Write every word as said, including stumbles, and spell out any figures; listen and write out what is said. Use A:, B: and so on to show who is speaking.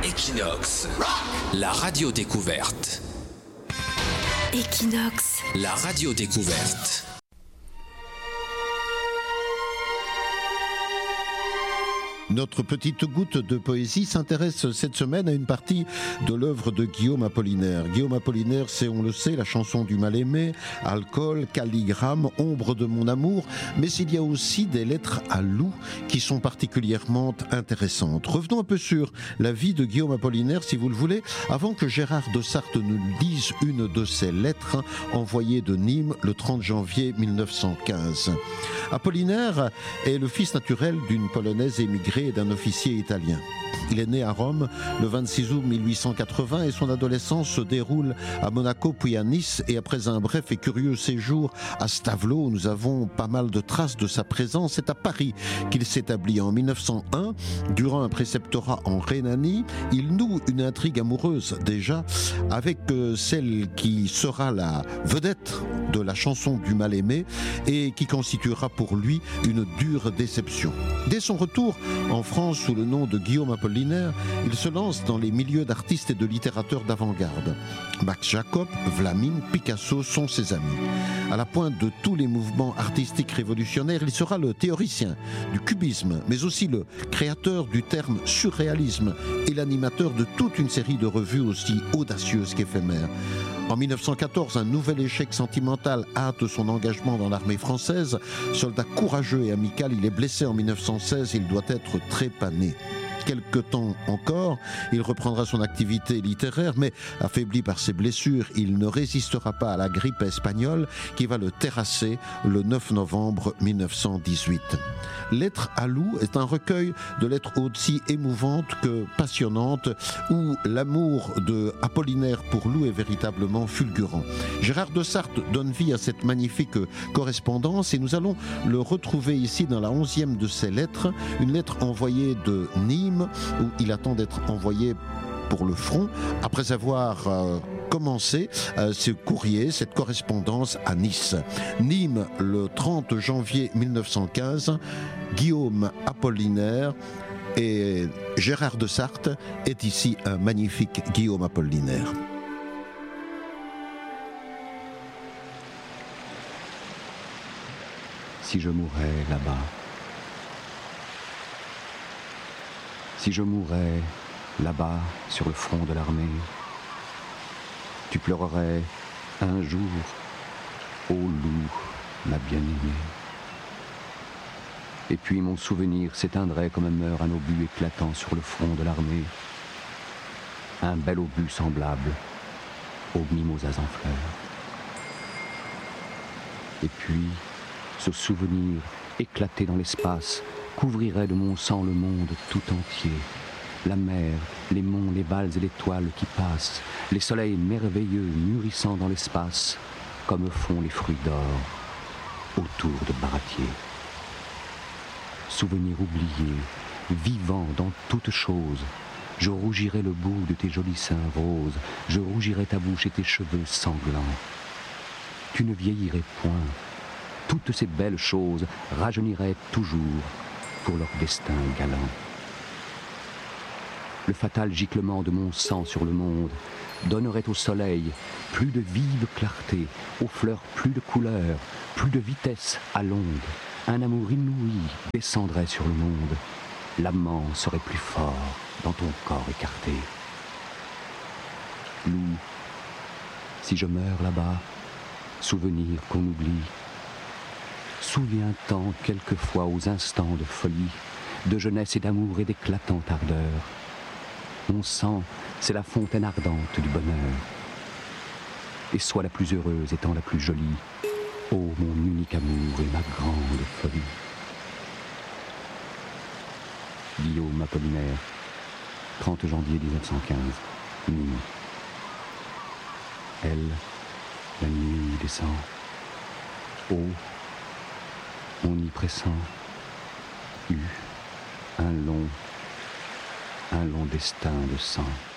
A: Equinox, la radio découverte.
B: Equinox,
A: la radio découverte.
C: Notre petite goutte de poésie s'intéresse cette semaine à une partie de l'œuvre de Guillaume Apollinaire. Guillaume Apollinaire, c'est, on le sait, la chanson du mal-aimé, Alcool, Calligramme, Ombre de mon amour, mais il y a aussi des lettres à loup qui sont particulièrement intéressantes. Revenons un peu sur la vie de Guillaume Apollinaire, si vous le voulez, avant que Gérard de Sarthe nous lise une de ses lettres envoyées de Nîmes le trente janvier mille neuf cent quinze. Apollinaire est le fils naturel d'une Polonaise émigrée et d'un officier italien. Il est né à Rome le vingt-six août mille huit cent quatre-vingts et son adolescence se déroule à Monaco puis à Nice, et après un bref et curieux séjour à Stavelot où nous avons pas mal de traces de sa présence, c'est à Paris qu'il s'établit en mille neuf cent un. Durant un préceptorat en Rhénanie, il noue une intrigue amoureuse déjà avec celle qui sera la vedette de la chanson du mal-aimé et qui constituera pour lui une dure déception. Dès son retour en France sous le nom de Guillaume Apollinaire, il se lance dans les milieux d'artistes et de littérateurs d'avant-garde. Max Jacob, Vlaminck, Picasso sont ses amis. À la pointe de tous les mouvements artistiques révolutionnaires, il sera le théoricien du cubisme, mais aussi le créateur du terme surréalisme et l'animateur de toute une série de revues aussi audacieuses qu'éphémères. En mille neuf cent quatorze, un nouvel échec sentimental hâte son engagement dans l'armée française. Soldat courageux et amical, il est blessé en mille neuf cent seize et il doit être trépané. Quelque temps encore, il reprendra son activité littéraire, mais affaibli par ses blessures, il ne résistera pas à la grippe espagnole qui va le terrasser le neuf novembre mille neuf cent dix-huit. Lettres à loup est un recueil de lettres aussi émouvantes que passionnantes, où l'amour de Apollinaire pour Lou est véritablement fulgurant. Gérard de Sarthe donne vie à cette magnifique correspondance et nous allons le retrouver ici dans la onzième de ses lettres, une lettre envoyée de Nîmes, où il attend d'être envoyé pour le front, après avoir euh, commencé euh, ce courrier, cette correspondance à Nice. Nîmes, le trente janvier mille neuf cent quinze, Guillaume Apollinaire et Gérard de Sarthe est ici un magnifique Guillaume Apollinaire.
D: Si je mourais là-bas, si je mourais là-bas sur le front de l'armée, tu pleurerais un jour, ô loup, ma bien-aimée. Et puis mon souvenir s'éteindrait comme meurt un obus éclatant sur le front de l'armée, un bel obus semblable aux mimosas en fleurs. Et puis ce souvenir éclaté dans l'espace couvrirait de mon sang le monde tout entier, la mer, les monts, les valles et les toiles qui passent, les soleils merveilleux mûrissant dans l'espace, comme font les fruits d'or autour de Baratier. Souvenir oublié, vivant dans toute chose, je rougirai le bout de tes jolis seins roses, je rougirai ta bouche et tes cheveux sanglants. Tu ne vieillirais point, toutes ces belles choses rajeuniraient toujours pour leur destin galant. Le fatal giclement de mon sang sur le monde donnerait au soleil plus de vive clarté, aux fleurs plus de couleur, plus de vitesse à l'onde. Un amour inouï descendrait sur le monde. L'amant serait plus fort dans ton corps écarté. Loup, si je meurs là-bas, souvenir qu'on oublie, souviens-t'en quelquefois aux instants de folie, de jeunesse et d'amour et d'éclatante ardeur. Mon sang, c'est la fontaine ardente du bonheur. Et sois la plus heureuse étant la plus jolie, ô mon unique amour et ma grande folie. Guillaume Apollinaire, trente janvier mille neuf cent quinze, Nîmes. Elle, la nuit descend. Ô, on y pressent, eut un long, un long destin de sang.